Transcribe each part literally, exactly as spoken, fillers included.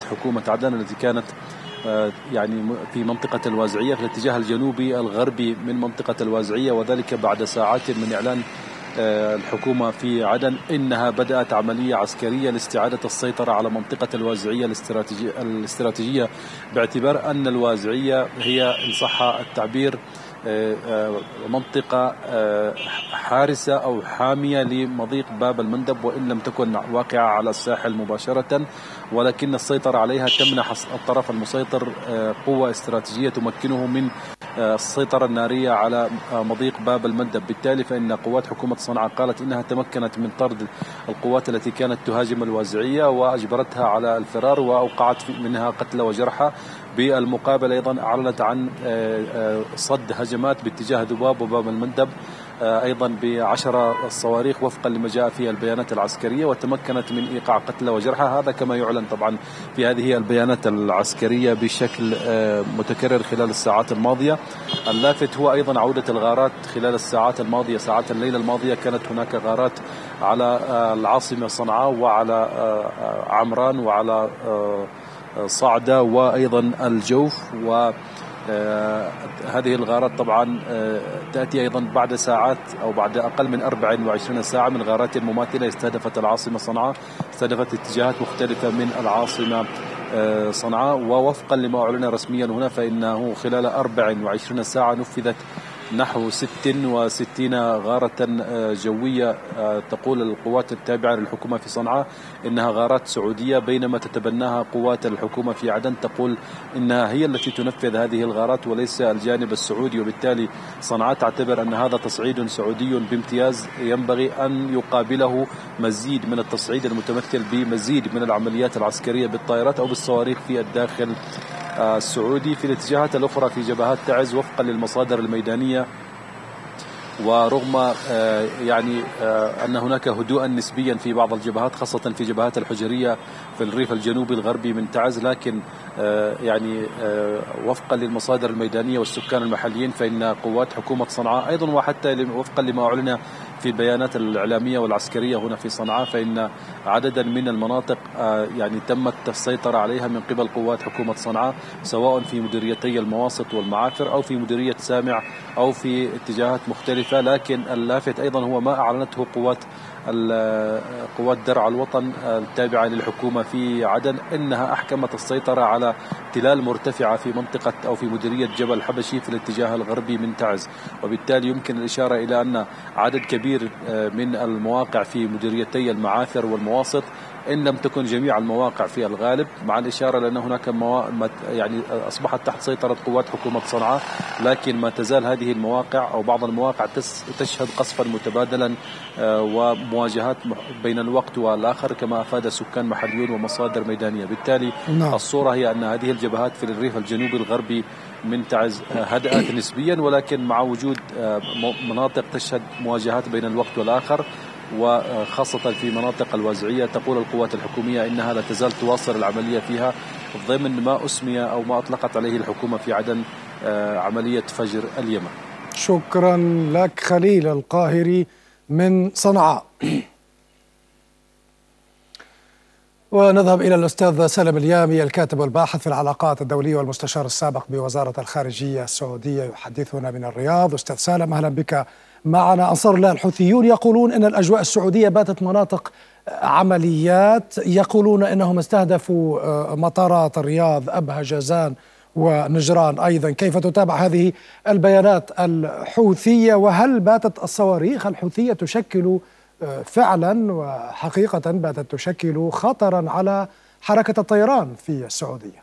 حكومة عدن التي كانت يعني في منطقة الوازعية في الاتجاه الجنوبي الغربي من منطقة الوازعية، وذلك بعد ساعات من إعلان الحكومة في عدن إنها بدأت عملية عسكرية لاستعادة السيطرة على منطقة الوازعية الاستراتيجية, الاستراتيجية باعتبار أن الوازعية هي إن صح التعبير منطقة حارسة أو حامية لمضيق باب المندب، وإن لم تكن واقعة على الساحل مباشرة، ولكن السيطرة عليها تمنح الطرف المسيطر قوة استراتيجية تمكنه من السيطرة النارية على مضيق باب المندب. بالتالي فإن قوات حكومة صنعاء قالت إنها تمكنت من طرد القوات التي كانت تهاجم الوازعية وأجبرتها على الفرار وأوقعت منها قتلى وجرحى. بالمقابل أيضا أعلنت عن صد هجمات باتجاه ذباب وباب المندب أيضا بعشرة صواريخ وفقا لما جاء في البيانات العسكرية، وتمكنت من إيقاع قتلى وجرحى. هذا كما يعلن طبعا في هذه البيانات العسكرية بشكل متكرر خلال الساعات الماضية. اللافت هو أيضا عودة الغارات خلال الساعات الماضية. ساعات الليلة الماضية كانت هناك غارات على العاصمة صنعاء وعلى عمران وعلى صعدة وأيضا الجوف، و هذه الغارات طبعا تأتي أيضا بعد ساعات أو بعد أقل من أربع وعشرين ساعة من غارات مماثلة استهدفت العاصمة صنعاء، استهدفت اتجاهات مختلفة من العاصمة صنعاء. ووفقا لما أعلن رسميا هنا فإنه خلال أربع وعشرين ساعة نفذت نحو ست وستين غارة جوية. تقول القوات التابعة للحكومة في صنعاء إنها غارات سعودية، بينما تتبناها قوات الحكومة في عدن تقول إنها هي التي تنفذ هذه الغارات وليس الجانب السعودي. وبالتالي صنعاء تعتبر أن هذا تصعيد سعودي بامتياز ينبغي أن يقابله مزيد من التصعيد المتمثل بمزيد من العمليات العسكرية بالطائرات أو بالصواريخ في الداخل السعودي. في الاتجاهات الأخرى في جبهات تعز وفقا للمصادر الميدانية، ورغم يعني أن هناك هدوءا نسبيا في بعض الجبهات خاصة في جبهات الحجرية في الريف الجنوبي الغربي من تعز، لكن يعني وفقا للمصادر الميدانية والسكان المحليين فإن قوات حكومة صنعاء أيضا وحتى وفقا لما أعلن في البيانات الإعلامية والعسكرية هنا في صنعاء فإن عددا من المناطق يعني تمت السيطرة عليها من قبل قوات حكومة صنعاء، سواء في مديريتي المواسط والمعافر أو في مديرية سامع أو في اتجاهات مختلفة. لكن اللافت أيضا هو ما أعلنته قوات قوات درع الوطن التابعة للحكومة في عدن، إنها أحكمت السيطرة على تلال مرتفعة في منطقة أو في مديرية جبل الحبشي في الاتجاه الغربي من تعز. وبالتالي يمكن الإشارة إلى أن عدد كبير من المواقع في مديريتي المعافر والمواسط، إن لم تكن جميع المواقع في الغالب، مع الإشارة لأن هناك موا... يعني أصبحت تحت سيطرة قوات حكومة صنعاء، لكن ما تزال هذه المواقع أو بعض المواقع تشهد قصفا متبادلا ومواجهات بين الوقت والآخر كما أفاد سكان محليون ومصادر ميدانية. بالتالي نعم. الصورة هي أن هذه الجبهات في الريف الجنوبي الغربي من تعز هدأت نسبيا، ولكن مع وجود مناطق تشهد مواجهات بين الوقت والآخر، وخاصة في مناطق الوازعية تقول القوات الحكومية إنها لا تزال تواصل العملية فيها ضمن ما أسمي أو ما أطلقت عليه الحكومة في عدن عملية فجر اليمن. شكرا لك خليل القاهري من صنعاء. ونذهب إلى الأستاذ سالم اليامي الكاتب والباحث في العلاقات الدولية والمستشار السابق بوزارة الخارجية السعودية يحدثنا من الرياض. أستاذ سالم أهلا بك معنا. أنصار الله الحوثيون يقولون أن الأجواء السعودية باتت مناطق عمليات، يقولون أنهم استهدفوا مطارات الرياض أبها جازان ونجران أيضا. كيف تتابع هذه البيانات الحوثية، وهل باتت الصواريخ الحوثية تشكل فعلا وحقيقة باتت تشكل خطرا على حركة الطيران في السعودية؟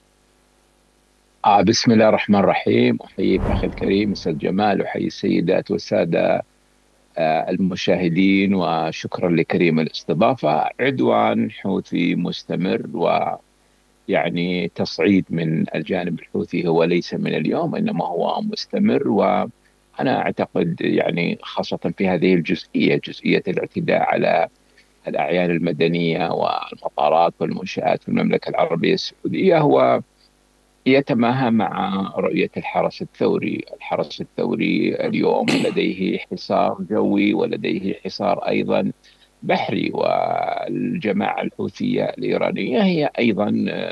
آه بسم الله الرحمن الرحيم. أحييك أخي الكريم أستاذ جمال، وأحيي السيدات والسادة آه المشاهدين، وشكرا لكريم الاستضافة. عدوان حوثي مستمر، ويعني تصعيد من الجانب الحوثي هو ليس من اليوم، إنما هو مستمر. وأنا أعتقد يعني خاصة في هذه الجزئية، جزئية الاعتداء على الأعيان المدنية والمطارات والمنشآت في المملكة العربية السعودية، هو يتماهى مع رؤية الحرس الثوري. الحرس الثوري اليوم لديه حصار جوي ولديه حصار أيضا بحري، والجماعة الحوثية الإيرانية هي أيضا